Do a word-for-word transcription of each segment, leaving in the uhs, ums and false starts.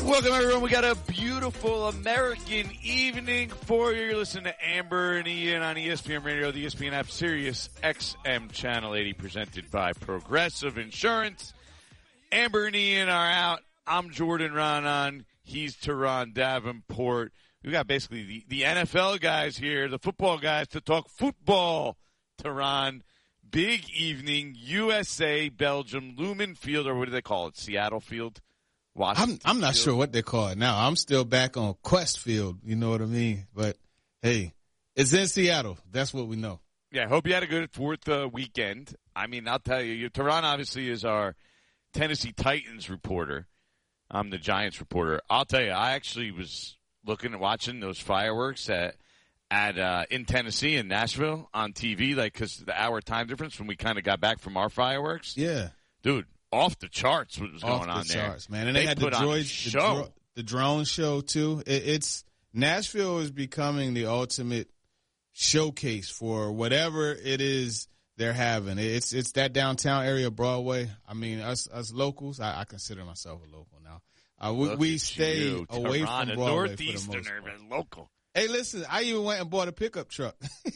Welcome, everyone. We got a beautiful American evening for you. You're listening to Amber and Ian on E S P N Radio, the E S P N app, Sirius X M Channel eighty, presented by Progressive Insurance. Amber and Ian are out. I'm Jordan Raanan. He's Teron Davenport. We got basically the, the N F L guys here, the football guys, to talk football. Teron, big evening, U S A, Belgium, Lumen Field, or what do they call it, Seattle Field? I'm I'm not sure what they call it now. I'm still back on Quest Field. You know what I mean? But, hey, it's in Seattle. That's what we know. Yeah, I hope you had a good fourth uh, weekend. I mean, I'll tell you, you, Teron obviously is our Tennessee Titans reporter. I'm the Giants reporter. I'll tell you, I actually was looking at watching those fireworks at at uh, in Tennessee in Nashville on T V, like because the hour time difference when we kind of got back from our fireworks. Yeah, dude. Off the charts, what was Off going on the there? Charts, man. And they, they had the, droids, the, dro- the drone show, too. It, it's Nashville is becoming the ultimate showcase for whatever it is they're having. It's it's that downtown area, Broadway. I mean, us us locals, I, I consider myself a local now. Uh, we we stay you, away Toronto, from Broadway Northeasterner, for the most part. Local. Hey, listen, I even went and bought a pickup truck.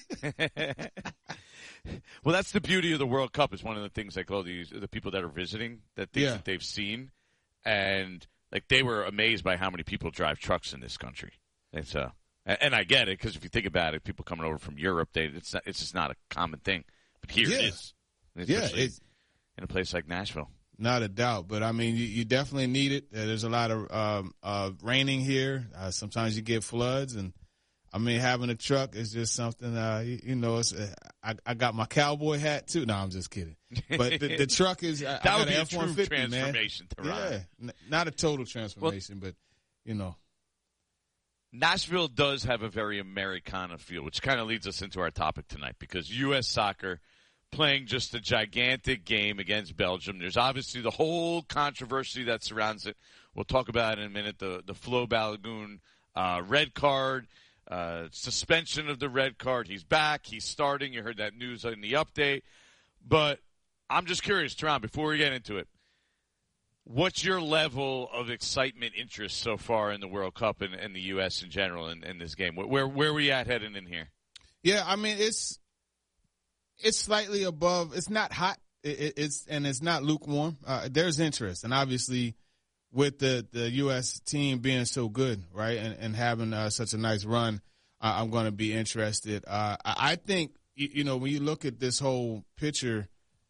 Well, that's the beauty of the World Cup. Is one of the things like all these the people that are visiting that things yeah. that they've seen, and like they were amazed by how many people drive trucks in this country. And so, and, and I get it because if you think about it, people coming over from Europe, they it's not, it's just not a common thing. But here yeah. it is. Yeah, it's, in a place like Nashville. Not a doubt, but I mean, you, you definitely need it. Uh, there's a lot of um, uh, raining here. Uh, sometimes you get floods, and I mean, having a truck is just something. Uh, you, you know, it's. Uh, I, I got my cowboy hat too. No, I'm just kidding. But the, the truck is. I, that I would be F one fifty, a true transformation. Man. Yeah, n- not a total transformation, well, but you know, Nashville does have a very Americana feel, which kind of leads us into our topic tonight because U S soccer playing just a gigantic game against Belgium. There's obviously the whole controversy that surrounds it. We'll talk about it in a minute. The the Flo Balogun uh, red card. Uh, suspension of the red card. He's back. He's starting. You heard that news in the update. But I'm just curious, Teron, before we get into it, what's your level of excitement, interest so far in the World Cup and, and the U S in general in, in this game? Where where are we at heading in here? Yeah, I mean, it's it's slightly above. It's not hot. It, it, it's and it's not lukewarm. Uh, there's interest, and obviously, with the, the U S team being so good, right, and, and having uh, such a nice run, uh, I'm going to be interested. Uh, I, I think, you, you know, when you look at this whole picture,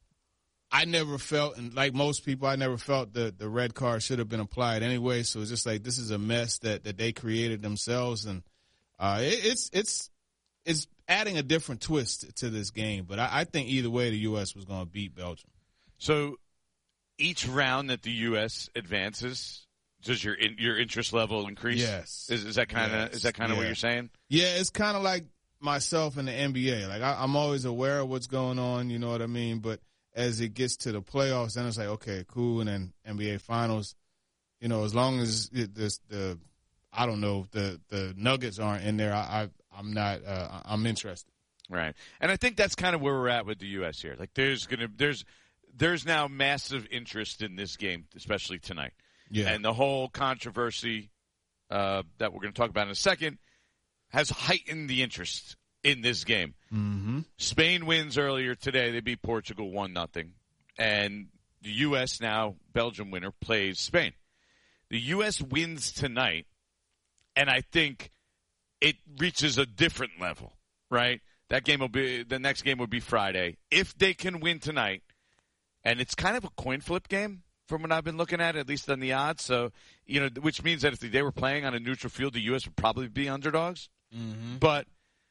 I never felt, and like most people, I never felt that the red card should have been applied anyway. So it's just like this is a mess that, that they created themselves, and uh, it, it's it's it's adding a different twist to this game. But I, I think either way, the U S was going to beat Belgium. So each round that the U S advances, does your in, your interest level increase? Yes. Is, is that kind of yes. is that kind of yeah. what you're saying? Yeah, it's kind of like myself in the N B A. Like I, I'm always aware of what's going on. You know what I mean? But as it gets to the playoffs, then it's like, okay, cool. And then N B A Finals, you know, as long as it, this, the I don't know the the Nuggets aren't in there, I, I I'm not uh, I'm interested. Right, and I think that's kind of where we're at with the U S here. Like there's gonna there's There's now massive interest in this game, especially tonight. Yeah. And the whole controversy uh, that we're going to talk about in a second has heightened the interest in this game. Mm-hmm. Spain wins earlier today. They beat Portugal one nothing. And the U S now, Belgium winner, plays Spain. The U S wins tonight, and I think it reaches a different level, right? That game will be – the next game will be Friday. If they can win tonight, and it's kind of a coin flip game from what I've been looking at, at least on the odds. So, you know, which means that if they were playing on a neutral field, the U S would probably be underdogs. Mm-hmm. But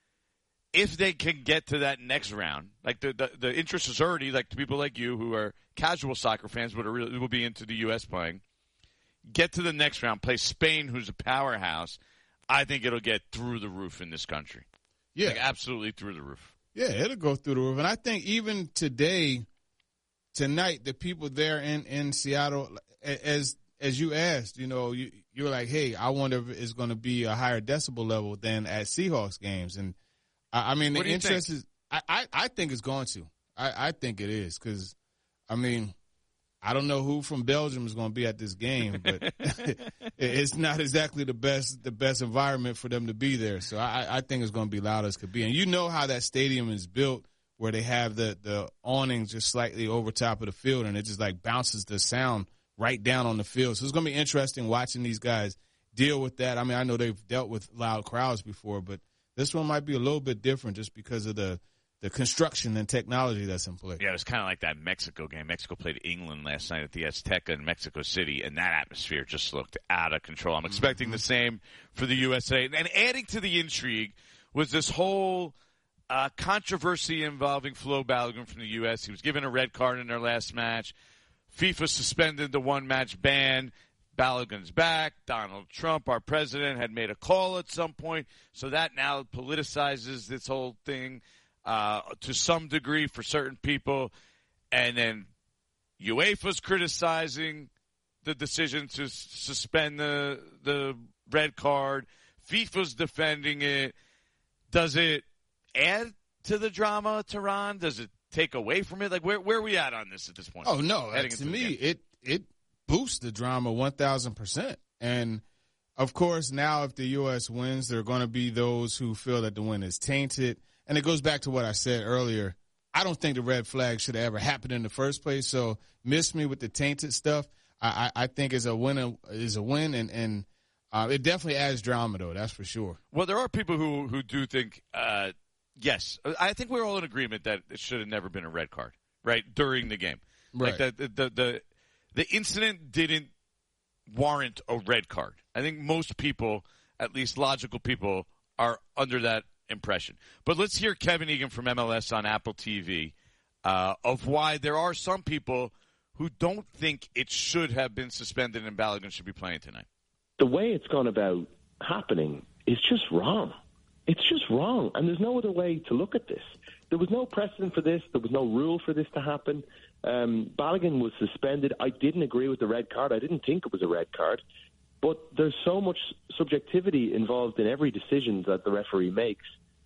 if they can get to that next round, like the, the, the interest is already, like to people like you who are casual soccer fans but are really, will be into the U S playing, get to the next round, play Spain, who's a powerhouse, I think it'll get through the roof in this country. Yeah. Like absolutely through the roof. Yeah, it'll go through the roof. And I think even today – tonight, the people there in, in Seattle, as as you asked, you know, you you were like, hey, I wonder if it's going to be a higher decibel level than at Seahawks games. And, I, I mean, what the interest think? is – I I think it's going to. I, I think it is because, I mean, I don't know who from Belgium is going to be at this game, but it's not exactly the best the best environment for them to be there. So I, I think it's going to be loud as could be. And you know how that stadium is built, where they have the, the awning just slightly over top of the field, and it just like bounces the sound right down on the field. So it's going to be interesting watching these guys deal with that. I mean, I know they've dealt with loud crowds before, but this one might be a little bit different just because of the the construction and technology that's in play. Yeah, it was kind of like that Mexico game. Mexico played England last night at the Azteca in Mexico City, and that atmosphere just looked out of control. I'm expecting mm-hmm. the same for the U S A. And adding to the intrigue was this whole uh, controversy involving Flo Balogun from the U S. He was given a red card in their last match. FIFA suspended the one-match ban. Balogun's back. Donald Trump, our president, had made a call at some point. So that now politicizes this whole thing. Uh, to some degree for certain people, and then UEFA's criticizing the decision to s- suspend the the red card. FIFA's defending it. Does it add to the drama, Tehran? Does it take away from it? Like, where where are we at on this at this point? Oh no, to me it it boosts the drama one thousand percent. And of course, now if the U S wins, there are going to be those who feel that the win is tainted. And it goes back to what I said earlier. I don't think the red flag should have ever happened in the first place. So miss me with the tainted stuff. I, I, I think is a win is a win, and and uh, it definitely adds drama, though. That's for sure. Well, there are people who who do think, uh, yes, I think we're all in agreement that it should have never been a red card, right, during the game. Right. Like the the the the incident didn't warrant a red card. I think most people, at least logical people, are under that impression. But let's hear Kevin Egan from M L S on Apple T V uh, of why there are some people who don't think it should have been suspended and Balogun should be playing tonight. The way it's gone about happening is just wrong. It's just wrong, and there's no other way to look at this. There was no precedent for this. There was no rule for this to happen. Um, Balogun was suspended. I didn't agree with the red card. I didn't think it was a red card. But there's so much subjectivity involved in every decision that the referee makes.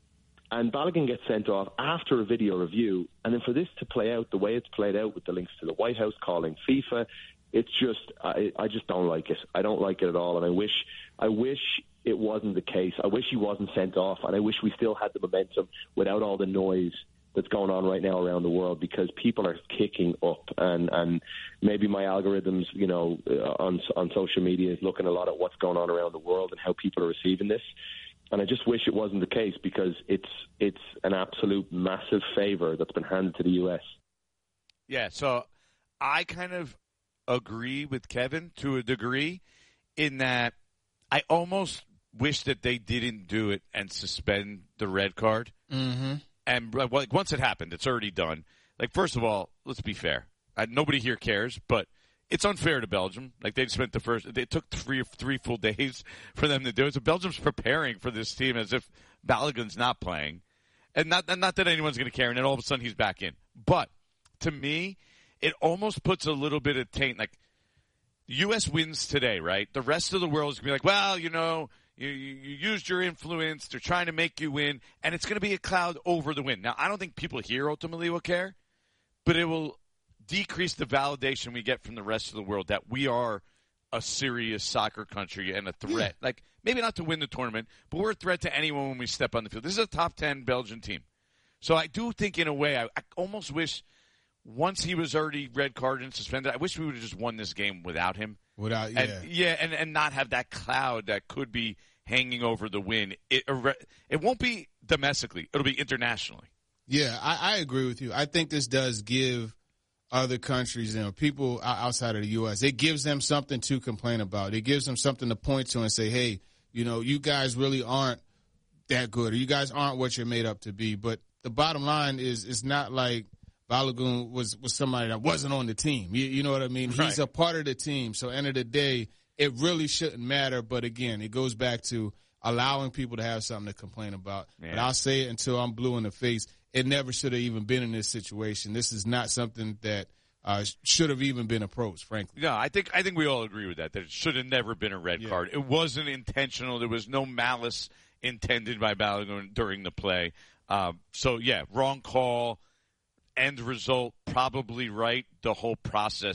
And Balogun gets sent off after a video review. And then for this to play out the way it's played out with the links to the White House calling FIFA, it's just, I, I just don't like it. I don't like it at all. And I wish, I wish it wasn't the case. I wish he wasn't sent off. And I wish we still had the momentum without all the noise that's going on right now around the world, because people are kicking up, and, and maybe my algorithms, you know, on on social media is looking a lot at what's going on around the world and how people are receiving this. And I just wish it wasn't the case, because it's it's an absolute massive favor that's been handed to the U S. Yeah, so I kind of agree with Kevin to a degree in that I almost wish that they didn't do it and suspend the red card. Mm-hmm. And like once it happened, it's already done. Like, first of all, let's be fair. Uh, nobody here cares, but it's unfair to Belgium. Like, they spent the first – they took three three full days for them to do it. So Belgium's preparing for this team as if Balogun's not playing. And not, not that anyone's going to care, and then all of a sudden he's back in. But to me, it almost puts a little bit of taint. Like, the U S wins today, right? The rest of the world is going to be like, well, you know – You, you, you used your influence. They're trying to make you win, and it's going to be a cloud over the win. Now, I don't think people here ultimately will care, but it will decrease the validation we get from the rest of the world that we are a serious soccer country and a threat. Yeah. Like, maybe not to win the tournament, but we're a threat to anyone when we step on the field. This is a top ten Belgian team. So I do think, in a way, I, I almost wish once he was already red carded and suspended, I wish we would have just won this game without him. Without, yeah. And, yeah, and, and not have that cloud that could be hanging over the win. It it won't be domestically. It'll be internationally. Yeah, I, I agree with you. I think this does give other countries, you know, people outside of the U S, it gives them something to complain about. It gives them something to point to and say, hey, you know, you guys really aren't that good, or you guys aren't what you're made up to be. But the bottom line is, it's not like Balogun was, was somebody that wasn't on the team. You, you know what I mean? Right. He's a part of the team. So end of the day, it really shouldn't matter. But again, it goes back to allowing people to have something to complain about. Yeah. But I'll say it until I'm blue in the face. It never should have even been in this situation. This is not something that uh, should have even been approached, frankly. No, I think I think we all agree with that, that it should have never been a red yeah. card. It wasn't intentional. There was no malice intended by Balogun during the play. Um, so, yeah, wrong call. End result, probably right. The whole process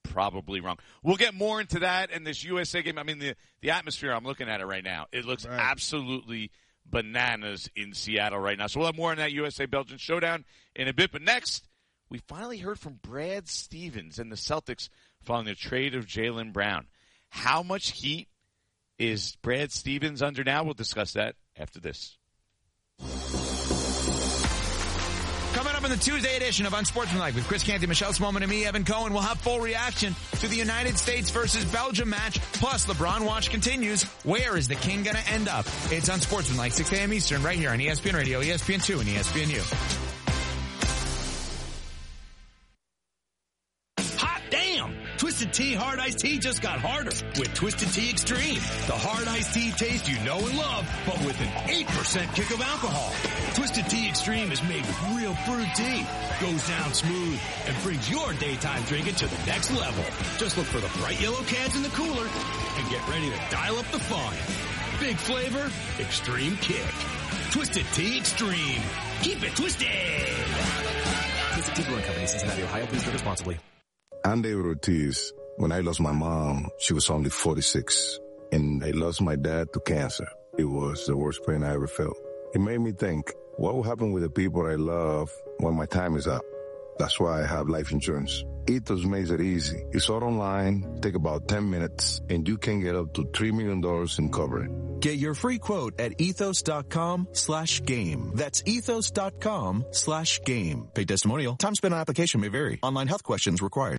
probably wrong. We'll get more into that and this U S A game. I mean, the, the atmosphere, I'm looking at it right now. It looks right. absolutely bananas in Seattle right now. So we'll have more on that U S A-Belgium showdown in a bit. But next, we finally heard from Brad Stevens and the Celtics following the trade of Jaylen Brown. How much heat is Brad Stevens under now? We'll discuss that after this. Coming up in the Tuesday edition of Unsportsmanlike with Chris Canty, Michelle Smallman, and me, Evan Cohen, we'll have full reaction to the United States versus Belgium match. Plus, LeBron watch continues. Where is the king going to end up? It's Unsportsmanlike, six a.m. Eastern, right here on E S P N Radio, E S P N two, and E S P N U. Twisted Tea Hard Iced Tea just got harder with Twisted Tea Extreme. The hard iced tea taste you know and love, but with an eight percent kick of alcohol. Twisted Tea Extreme is made with real brewed tea, goes down smooth, and brings your daytime drinking to the next level. Just look for the bright yellow cans in the cooler and get ready to dial up the fun. Big flavor, extreme kick. Twisted Tea Extreme. Keep it twisted. Twisted Tea Brewing Company, Cincinnati, Ohio. Please drink responsibly. I'm David Ortiz. When I lost my mom, she was only forty-six. And I lost my dad to cancer. It was the worst pain I ever felt. It made me think, what will happen with the people I love when my time is up? That's why I have life insurance. Ethos makes it easy. It's all online, take about ten minutes, and you can get up to three million dollars in coverage. Get your free quote at ethos.com slash game. That's ethos.com slash game. Paid testimonial. Time spent on application may vary. Online health questions required.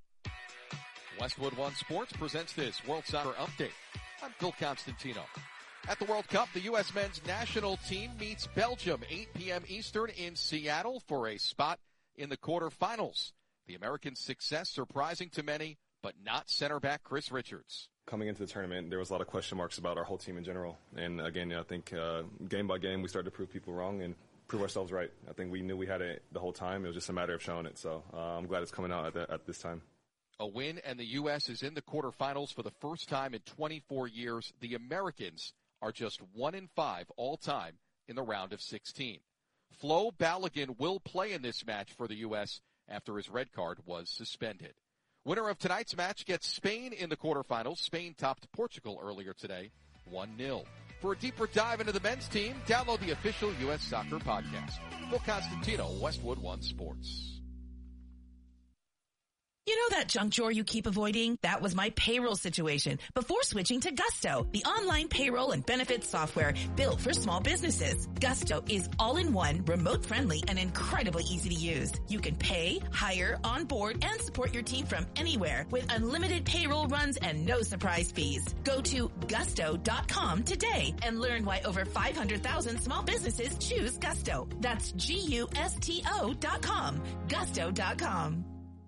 Westwood One Sports presents this World Soccer Update. I'm Phil Constantino. At the World Cup, the U S men's national team meets Belgium, eight p.m. Eastern in Seattle for a spot in the quarterfinals. The American success surprising to many, but not center back Chris Richards. Coming into the tournament, there was a lot of question marks about our whole team in general. And again, I think uh, game by game, we started to prove people wrong and prove ourselves right. I think we knew we had it the whole time. It was just a matter of showing it. So uh, I'm glad it's coming out at, the, at this time. A win, and the U S is in the quarterfinals for the first time in twenty-four years. The Americans are just one in five all-time in the round of sixteen. Flo Balogun will play in this match for the U S after his red card was suspended. Winner of tonight's match gets Spain in the quarterfinals. Spain topped Portugal earlier today, one nil. For a deeper dive into the men's team, download the official U S Soccer podcast. Phil Constantino, Westwood One Sports. You know that junk drawer you keep avoiding? That was my payroll situation before switching to Gusto, the online payroll and benefits software built for small businesses. Gusto is all-in-one, remote-friendly, and incredibly easy to use. You can pay, hire, onboard, and support your team from anywhere with unlimited payroll runs and no surprise fees. Go to gusto dot com today and learn why over five hundred thousand small businesses choose Gusto. That's G U S T O dot com. Gusto dot com.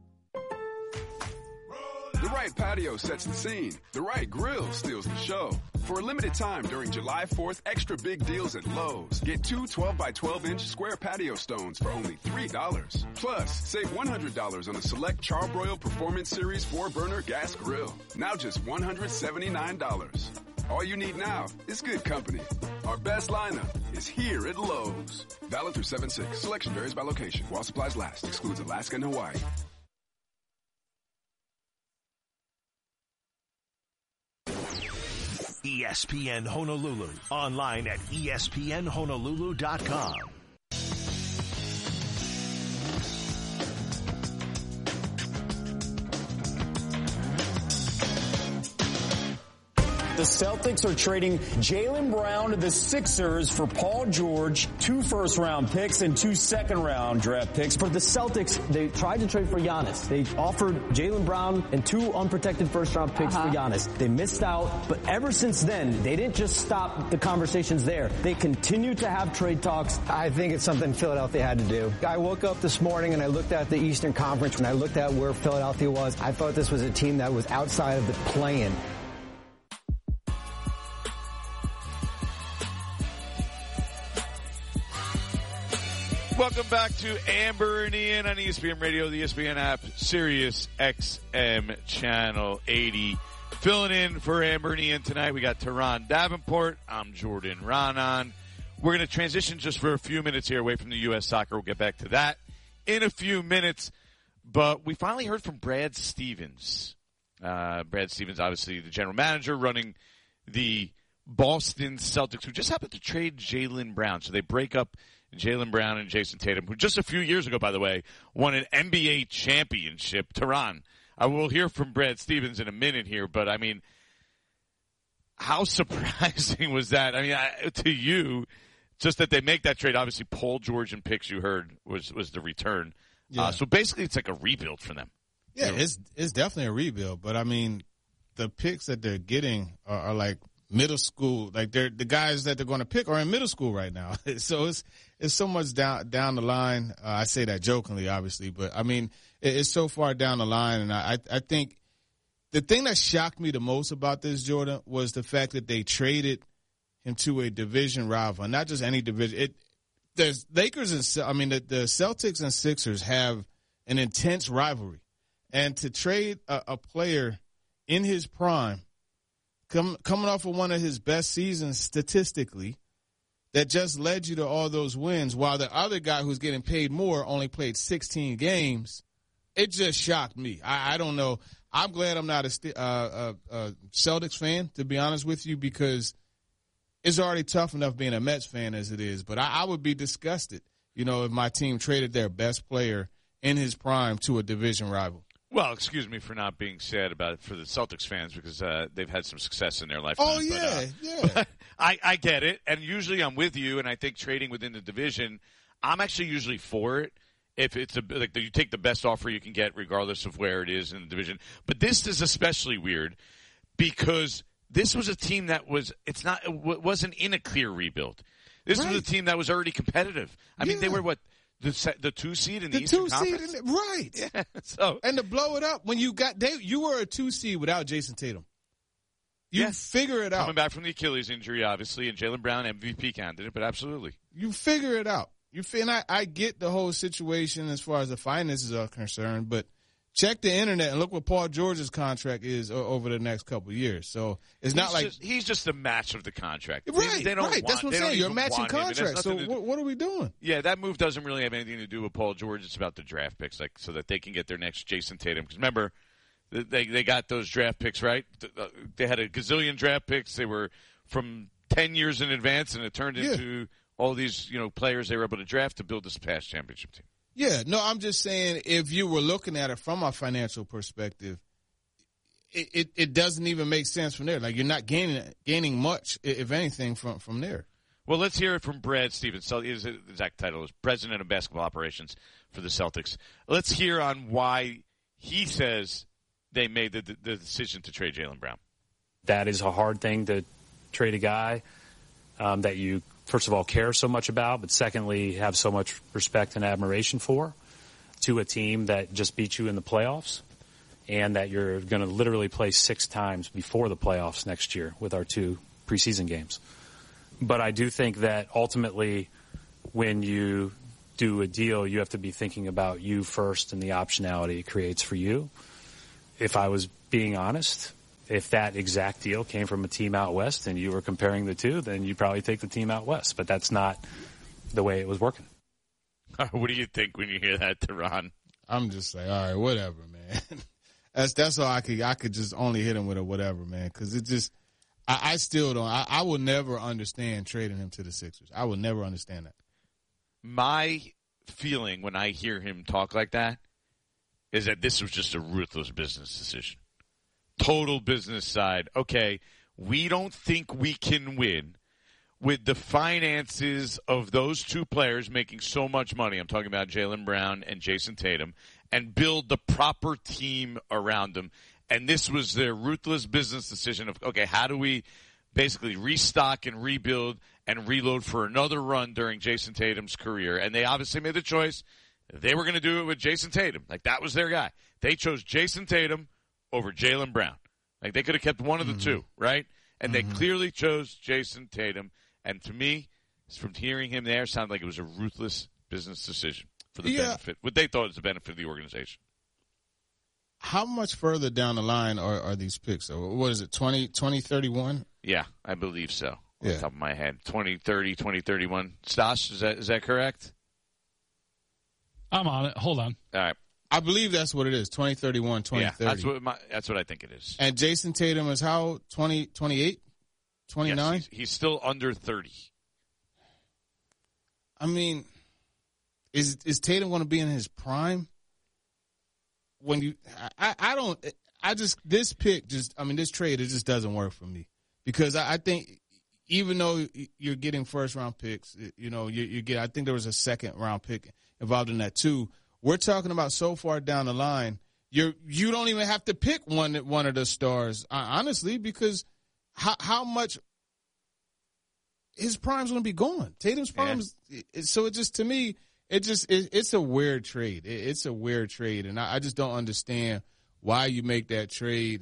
The right patio sets the scene. The right grill steals the show. For a limited time during July fourth, extra big deals at Lowe's. Get two twelve by twelve inch square patio stones for only three dollars. Plus, save one hundred dollars on the select Charbroil Performance Series four burner gas grill. Now just one hundred seventy-nine dollars. All you need now is good company. Our best lineup is here at Lowe's. Valid through seven six. Selection varies by location. While supplies last. Excludes Alaska and Hawaii. E S P N Honolulu. Online at E S P N Honolulu dot com. The Celtics are trading Jaylen Brown to the Sixers for Paul George, two first-round picks and two second-round draft picks. For the Celtics, they tried to trade for Giannis. They offered Jaylen Brown and two unprotected first-round picks uh-huh. for Giannis. They missed out, but ever since then, they didn't just stop the conversations there. They continued to have trade talks. I think it's something Philadelphia had to do. I woke up this morning and I looked at the Eastern Conference and I looked at where Philadelphia was. I thought this was a team that was outside of the play-in. Welcome back to Amber and Ian on E S P N Radio, the E S P N app, Sirius X M Channel eighty. Filling in for Amber and Ian tonight, we got Teron Davenport. I'm Jordan Raanan. We're going to transition just for a few minutes here away from the U S Soccer. We'll get back to that in a few minutes. But we finally heard from Brad Stevens. Uh, Brad Stevens, obviously the general manager running the Boston Celtics, who just happened to trade Jaylen Brown. So they break up Jaylen Brown and Jason Tatum, who just a few years ago, by the way, won an N B A championship. Tehran. I will hear from Brad Stevens in a minute here, but I mean, how surprising was that? I mean, I, to you, just that they make that trade. Obviously, Paul George and picks you heard was, was the return. Yeah. Uh, so basically, it's like a rebuild for them. Yeah, you know? it's it's definitely a rebuild. But I mean, the picks that they're getting are, are like middle school. Like they're the guys that they're going to pick are in middle school right now. So it's it's so much down down the line. Uh, I say that jokingly, obviously, but I mean, it, it's so far down the line, and I I think the thing that shocked me the most about this, Jordan, was the fact that they traded him to a division rival, and not just any division. It there's Lakers and I mean the, the Celtics and Sixers have an intense rivalry, and to trade a, a player in his prime, come, coming off of one of his best seasons statistically, that just led you to all those wins, while the other guy who's getting paid more only played sixteen games, it just shocked me. I, I don't know. I'm glad I'm not a, uh, a, a Celtics fan, to be honest with you, because it's already tough enough being a Mets fan as it is. But I, I would be disgusted, you know, if my team traded their best player in his prime to a division rival. Well, excuse me for not being sad about it for the Celtics fans, because uh, they've had some success in their lifetime. Oh, yeah, but, uh, yeah. But I, I get it, and usually I'm with you, and I think trading within the division, I'm actually usually for it. If it's a, like you take the best offer you can get, regardless of where it is in the division. But this is especially weird because this was a team that was it's not it wasn't in a clear rebuild. This right. was a team that was already competitive. I yeah. mean, they were what the the two seed in the, the Eastern two Conference, seed in the, right? Yeah. So and to blow it up when you got they, you were a two seed without Jason Tatum. You yeah. figure it out. Coming back from the Achilles injury, obviously, and Jaylen Brown M V P candidate, but absolutely, you figure it out. You feel I, I get the whole situation as far as the finances are concerned, but check the internet and look what Paul George's contract is over the next couple of years. So it's he's not like just, he's just a match of the contract. Right, they, they don't right. Want, That's what I'm saying. You're a matching contract. So what, what are we doing? Yeah, that move doesn't really have anything to do with Paul George. It's about the draft picks, like so that they can get their next Jason Tatum. Because remember, they they got those draft picks right. They had a gazillion draft picks. They were from ten years in advance, and it turned yeah. into all these, you know, players they were able to draft to build this past championship team. Yeah, no, I'm just saying if you were looking at it from a financial perspective, it, it, it doesn't even make sense from there. Like you're not gaining gaining much, if anything, from, from there. Well, let's hear it from Brad Stevens. So his exact title is President of Basketball Operations for the Celtics. Let's hear on why he says they made the, the, the decision to trade Jaylen Brown. That is a hard thing to trade a guy um, that you – first of all, care so much about, but secondly, have so much respect and admiration for, to a team that just beat you in the playoffs and that you're going to literally play six times before the playoffs next year with our two preseason games. But I do think that ultimately when you do a deal, you have to be thinking about you first and the optionality it creates for you. If I was being honest, if that exact deal came from a team out west and you were comparing the two, then you'd probably take the team out west. But that's not the way it was working. What do you think when you hear that, Tehran? I'm just like, all right, whatever, man. that's that's all I could. I could just only hit him with a whatever, man, because it just. I, I still don't. I, I will never understand trading him to the Sixers. I will never understand that. My feeling when I hear him talk like that is that this was just a ruthless business decision. Total business side. Okay, we don't think we can win with the finances of those two players making so much money. I'm talking about Jaylen Brown and Jason Tatum, and build the proper team around them. And this was their ruthless business decision of, okay, how do we basically restock and rebuild and reload for another run during Jason Tatum's career? And they obviously made the choice. They were going to do it with Jason Tatum. Like, that was their guy. They chose Jason Tatum over Jaylen Brown. Like, they could have kept one of the mm-hmm. two, right? And mm-hmm. they clearly chose Jason Tatum. And to me, from hearing him there, it sounded like it was a ruthless business decision for the yeah. benefit, what they thought was the benefit of the organization. How much further down the line are, are these picks? What is it, twenty, twenty thirty-one? Yeah, I believe so. Off yeah. the top of my head. twenty thirty, twenty thirty-one. Stash, is that is that correct? I'm on it. Hold on. All right. I believe that's what it is, twenty thirty-one, twenty thirty. Yeah, that's what, my, that's what I think it is. And Jason Tatum is how old? twenty, twenty-eight, twenty-nine? Yes, he's, he's still under thirty. I mean, is is Tatum going to be in his prime? When you, I, I don't, I just, this pick just, I mean, this trade, it just doesn't work for me. Because I, I think even though you're getting first round picks, you know, you, you get, I think there was a second round pick involved in that too. We're talking about so far down the line, you're, you don't even have to pick one, one of the stars, honestly, because how, how much his prime's going to be gone. Tatum's prime's, yeah. So it just, to me, it just, it, it's a weird trade. It, it's a weird trade. And I, I just don't understand why you make that trade.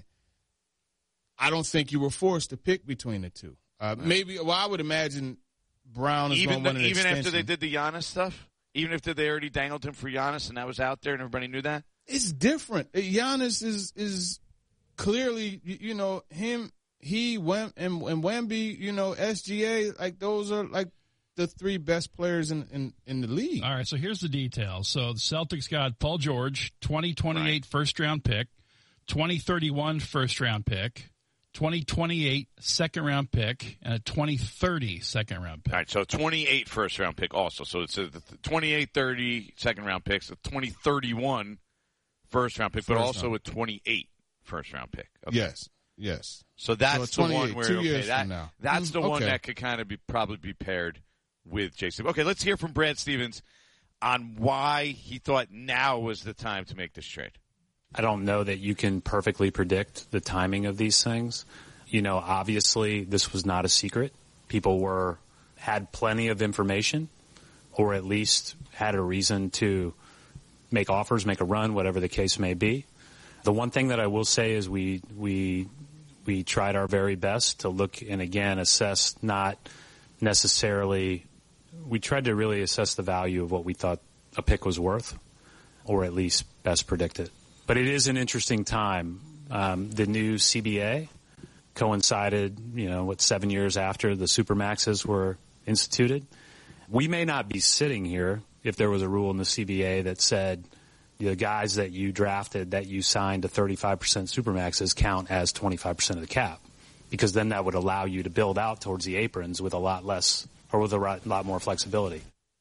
I don't think you were forced to pick between the two. Uh, right. Maybe, well, I would imagine Brown is going to want an Even extension. after they did the Giannis stuff? Even if they already dangled him for Giannis and that was out there and everybody knew that? It's different. Giannis is is clearly, you know, him, he, Wem, and, and Wemby, you know, S G A, like those are like the three best players in, in, in the league. All right, so here's the details. So the Celtics got Paul George, twenty twenty-eight right. first-round pick, twenty thirty-one first-round pick, twenty twenty-eight second-round pick, and a twenty thirty second-round pick. All right, so twenty-eight first-round pick also. So it's a twenty-eight thirty second-round picks, a twenty thirty-one first-round pick, but also a twenty-eight first-round pick. Okay. Yes, yes. So that's so the one where, two okay, years that, from now. that's the okay. one that could kind of be probably be paired with Jason. Okay, let's hear from Brad Stevens on why he thought now was the time to make this trade. I don't know that you can perfectly predict the timing of these things. You know, obviously this was not a secret. People were had plenty of information, or at least had a reason to make offers, make a run, whatever the case may be. The one thing that I will say is we we we tried our very best to look and again assess not necessarily we tried to really assess the value of what we thought a pick was worth, or at least best predict it. But it is an interesting time. Um, the new C B A coincided, you know, what, seven years after the Supermaxes were instituted. We may not be sitting here if there was a rule in the C B A that said the guys that you drafted, that you signed to thirty-five percent Supermaxes count as twenty-five percent of the cap, because then that would allow you to build out towards the aprons with a lot less, or with a lot more flexibility.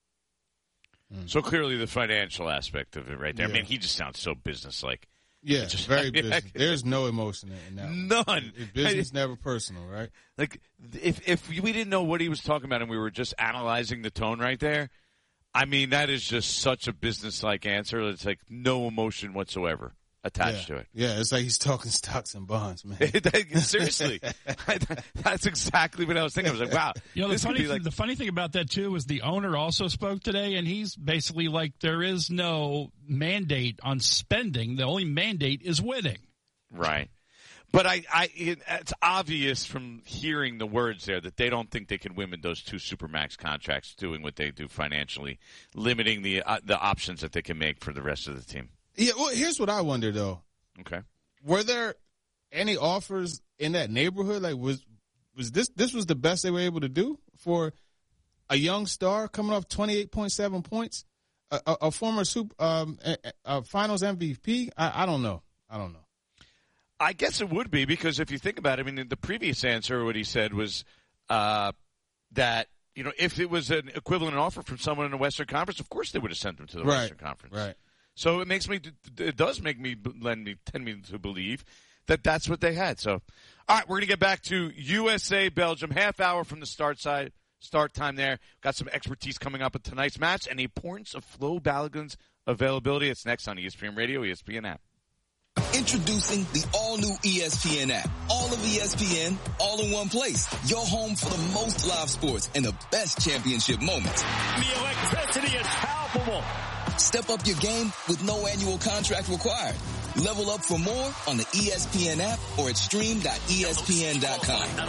So clearly the financial aspect of it right there. Yeah. I mean, he just sounds so business-like. Yeah, just, very I mean, business. There's no emotion in that. None. It, business never personal, right? Like, if if we didn't know what he was talking about and we were just analyzing the tone right there, I mean, that is just such a business-like answer. It's like no emotion whatsoever attached yeah. to it. Yeah, it's like he's talking stocks and bonds, man. Seriously. That's exactly what I was thinking. I was like, wow. You know, the funny, like- the funny thing about that, too, is the owner also spoke today, and he's basically like, there is no mandate on spending. The only mandate is winning. Right. But I, I, it, it's obvious from hearing the words there that they don't think they can win with those two Supermax contracts doing what they do financially, limiting the uh, the options that they can make for the rest of the team. Yeah, well, here's what I wonder, though. Okay. Were there any offers in that neighborhood? Like, was was this this was the best they were able to do for a young star coming off twenty-eight point seven points, a, a, a former super, um, a, a Finals M V P? I, I don't know. I don't know. I guess it would be, because if you think about it, I mean, the previous answer, what he said was uh, that, you know, if it was an equivalent offer from someone in the Western Conference, of course they would have sent them to the right. Western Conference. Right. So it makes me, it does make me, lend me, tend me to believe that that's what they had. So, all right, we're going to get back to U S A Belgium, half hour from the start side, start time there. Got some expertise coming up at tonight's match and the importance of Flo Balogun's availability. It's next on E S P N Radio, E S P N app. Introducing the all-new E S P N app. All of E S P N, all in one place. Your home for the most live sports and the best championship moments. The electricity is palpable. Step up your game with no annual contract required. Level up for more on the E S P N app or at stream dot E S P N dot com. Not all customers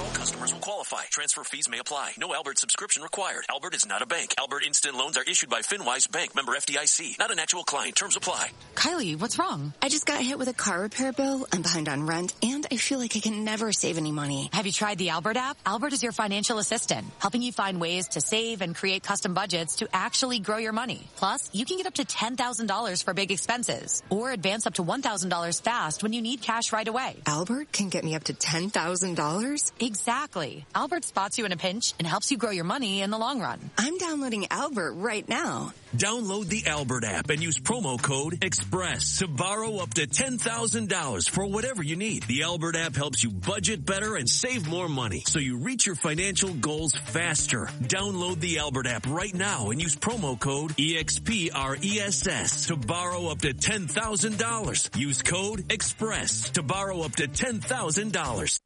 customers will qualify. Transfer fees may apply. No Albert subscription required. Albert is not a bank. Albert Instant Loans are issued by FinWise Bank, member F D I C. Not an actual client. Terms apply. Kylie, what's wrong? I just got hit with a car repair bill. I'm behind on rent, and I feel like I can never save any money. Have you tried the Albert app? Albert is your financial assistant, helping you find ways to save and create custom budgets to actually grow your money. Plus, you can get up to ten thousand dollars for big expenses, or advance up to one thousand dollars fast when you need cash right away. Albert can get me up to ten thousand dollars? Exactly. Albert spots you in a pinch and helps you grow your money in the long run. I'm downloading Albert right now. Download the Albert app and use promo code EXPRESS to borrow up to ten thousand dollars for whatever you need. The Albert app helps you budget better and save more money so you reach your financial goals faster. Download the Albert app right now and use promo code EXPRESS to borrow up to ten thousand dollars. Use code EXPRESS to borrow up to ten thousand dollars.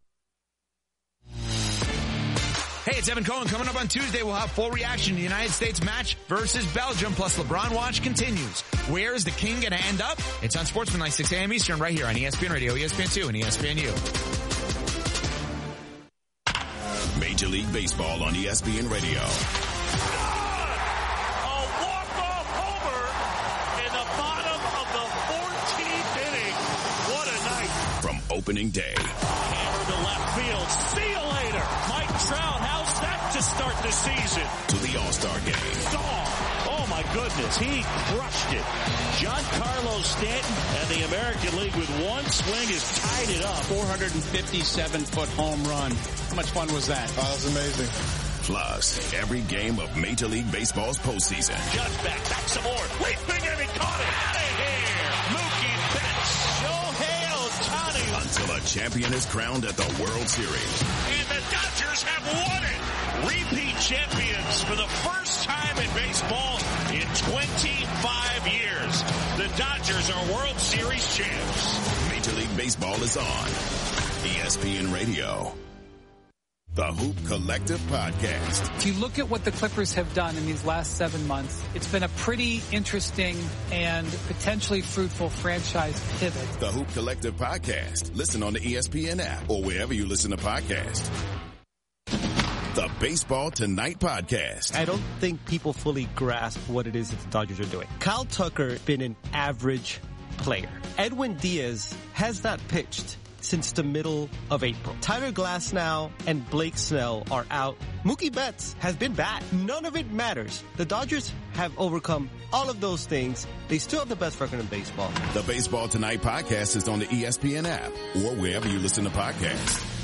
Hey, it's Evan Cohen. Coming up on Tuesday, we'll have full reaction to the United States match versus Belgium, plus LeBron Watch continues. Where is the king going to end up? It's on Sportsmanlike, six a.m. Eastern, right here on E S P N Radio, E S P N two, and E S P N U. Major League Baseball on E S P N Radio. A walk-off homer in the bottom of the fourteenth inning. What a night. From opening day. Hammer to left field. See you later. Mike Trout, how's that to start the season? To the All-Star game. Dog. Oh, my goodness. He crushed it. Giancarlo Stanton and the American League with one swing has tied it up. four hundred fifty-seven foot home run. How much fun was that? Oh, that was amazing. Plus, every game of Major League Baseball's postseason. Judge back, back some more. Leaping and he caught it. Out of here. Mookie Betts. Shohei Ohtani. Until a champion is crowned at the World Series. And the Dodgers have won it. Repeat champions for the first time in baseball in twenty-five years. The Dodgers are World Series champs. Major League Baseball is on E S P N Radio. The Hoop Collective Podcast. If you look at what the Clippers have done in these last seven months, it's been a pretty interesting and potentially fruitful franchise pivot. The Hoop Collective Podcast. Listen on the E S P N app or wherever you listen to podcasts. The Baseball Tonight Podcast. I don't think people fully grasp what it is that the Dodgers are doing. Kyle Tucker been an average player. Edwin Diaz has not pitched since the middle of April. Tyler Glasnow and Blake Snell are out. Mookie Betts has been bad. None of it matters. The Dodgers have overcome all of those things. They still have the best record in baseball. The Baseball Tonight Podcast is on the E S P N app or wherever you listen to podcasts.